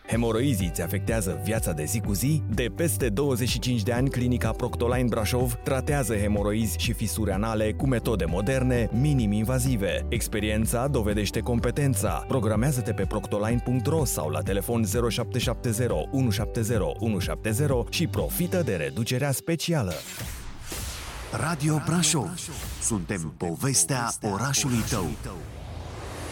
Hemoroizii îți afectează viața de zi cu zi? De peste 25 de ani, Clinica Proctoline Brașov tratează hemoroizi și fisuri anale cu metode moderne, minim-invazive. Experiența dovedește competența. Programează-te pe proctoline.ro sau la telefon 0770 170 170 și profită de reducerea specială. Radio Brașov. Suntem povestea orașului tău.